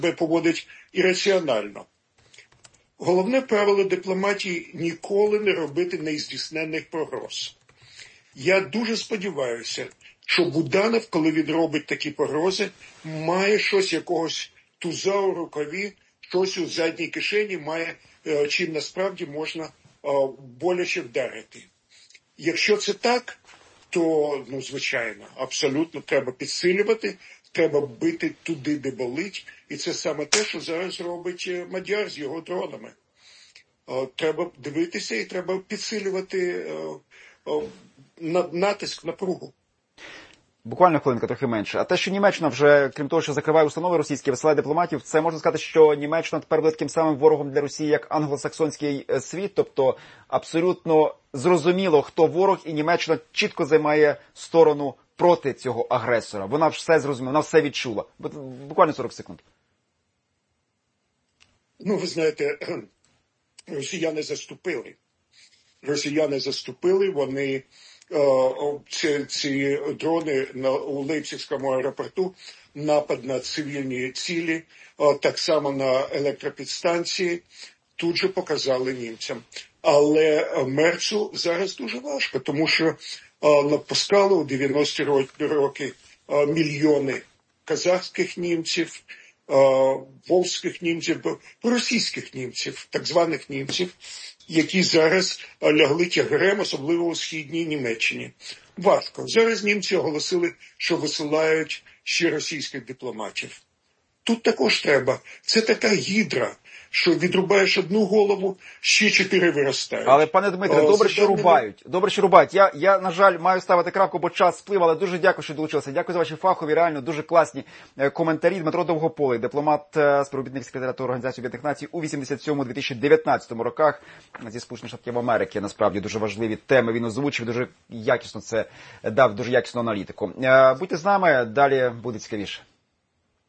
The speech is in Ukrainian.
себе поводить ірраціонально. Головне правило дипломатії – ніколи не робити нездійсненних погроз. Я дуже сподіваюся, що Буданов, коли він робить такі погрози, має щось, якогось туза у рукаві, щось у задній кишені має, чим насправді можна боляче вдарити. Якщо це так, то, звичайно, абсолютно треба підсилювати, треба бити туди, де болить. І це саме те, що зараз робить Мадяр з його дронами. Треба дивитися і треба підсилювати натиск, напругу. Буквально хвилинка, трохи менше. А те, що Німеччина вже, крім того, що закриває установи російські, висилає дипломатів, це можна сказати, що Німеччина тепер буде таким самим ворогом для Росії, як англосаксонський світ, тобто абсолютно зрозуміло, хто ворог, і Німеччина чітко займає сторону проти цього агресора. Вона все зрозуміла, вона все відчула. Буквально 40 секунд. Ви знаєте, росіяни заступили, вони... Ці дрони у Лейпцигському аеропорту, напад на цивільні цілі, так само на електропідстанції, тут же показали німцям. Але Мерцу зараз дуже важко, тому що напускали у 90-ті роки мільйони казахських німців, волзьких німців, російських німців, так званих німців, які зараз лягли тягарем, особливо у східній Німеччині. Важко. Зараз німці оголосили, що висилають ще російських дипломатів. Тут також треба. Це така гідра, що відрубаєш одну голову, ще 4 виростають. Але, пане Дмитре, добре, що рубають. Добре, що рубають. Я, на жаль, маю ставити крапку, бо час сплив, але дуже дякую, що долучилися. Дякую за ваші фахові, реально дуже класні коментарі. Дмитро Довгополий, дипломат, співробітник секретаріату Організації Об'єднаних Націй у 87-2019 роках зі Сполучених Штатів Америки. Насправді дуже важливі теми він озвучив, дуже якісно це дав, дуже якісну аналітику. Будьте з нами, далі буде цікавіше.